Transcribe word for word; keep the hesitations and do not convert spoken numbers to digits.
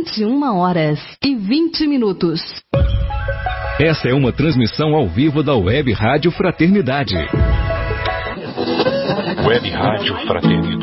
vinte e uma horas e vinte minutos. Essa é uma transmissão ao vivo da Web Rádio Fraternidade. Web Rádio Fraternidade.